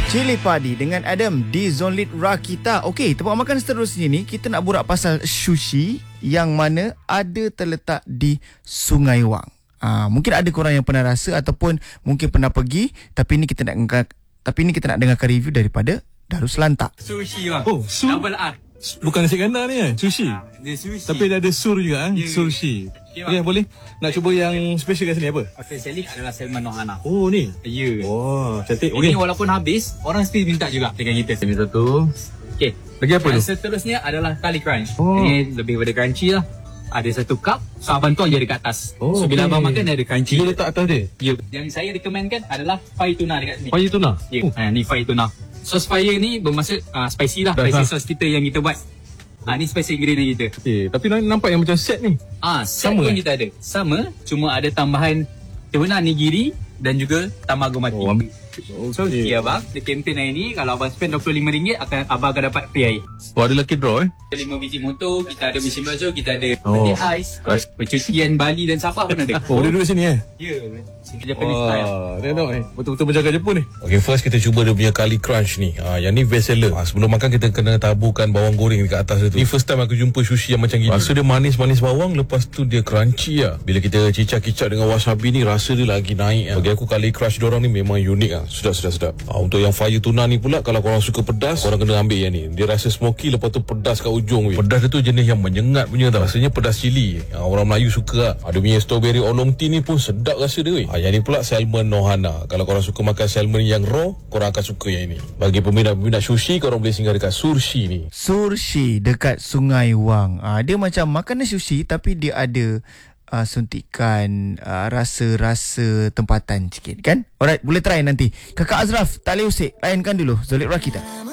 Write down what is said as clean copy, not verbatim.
Cili Padi dengan Adam di Zone Lead Rakita. Okey, tempat makan seterusnya ni kita nak borak pasal sushi yang mana ada terletak di Sungai Wang. Mungkin ada korang yang pernah rasa ataupun mungkin pernah pergi, tapi ni kita nak dengarkan review daripada Darussalam. Sushi bang. Oh, Double R. Bukan nasi kandar ni sushi. Dia sushi. Tapi dia ada sur juga sushi. Okay, boleh. Nak cuba yang special kat sini apa? Spesialik adalah salmon nohana. Oh ni. Ya. Oh, cantik. Ini walaupun habis, orang still minta juga dengan kita. Ini satu. Okey. Lagi apa tu? Seterusnya adalah Kali Crunch. Oh. Ini lebih pada crunchy lah. Ada satu cup, so abang tuang je dekat atas. Oh, so bila abang makan dia ada crunchy. Dia letak atas dia? Ya. Yang saya recommendkan adalah fire tuna dekat sini. Fire tuna? Ya. Ni fire tuna. Sos fire ni bermaksud spicy lah. Spicy sauce kita yang kita buat. Ni spicy ingredient kita. Tapi nampak yang macam set ni. Set pun kita ada. Sama, cuma ada tambahan nigiri dan juga tamago mati. So, abang, the campaign hari ni kalau abang spend RM25 abang akan dapat free air. Ada lucky draw 5 biji motor, kita ada mesin basuh, kita ada peti ais, pencucian Bali dan Sabah pun ada. Dia duduk sini Ya, sini Japanese style. Tengok ni, betul-betul menjaga Jepun ni. Okay, first kita cuba dia punya Kali Crunch ni. Yang ni best seller. Sebelum makan kita kena taburkan bawang goreng dekat atas dia tu. Ni first time aku jumpa sushi yang macam gini. Rasa dia manis-manis bawang, lepas tu dia crunchy lah. Bila kita cicak-kicap dengan wasabi ni, rasa dia lagi naik. Bagi aku Kali Crunch diorang ni memang unik lah. Sedap. Untuk yang fire tuna ni pula, kalau korang suka pedas, korang kena ambil yang ni. Dia rasa smoky, lepas tu pedas kat ujung. Pedas dia tu jenis yang menyengat punya tau. Rasanya pedas cili. Orang Melayu suka lah. Ada punya strawberry oolong tea ni pun sedap rasa dia. Yang ni pula salmon nohana. Kalau korang suka makan salmon yang raw, korang akan suka yang ini. Bagi peminat-peminat sushi, korang boleh singgah dekat Surshi ni. Surshi dekat Sungai Wang. Dia macam makanan sushi tapi dia ada suntikan rasa-rasa tempatan sikit kan. Alright, boleh try nanti. Kakak Azraf, tak boleh usik, layankan dulu Zone Lead Rakita.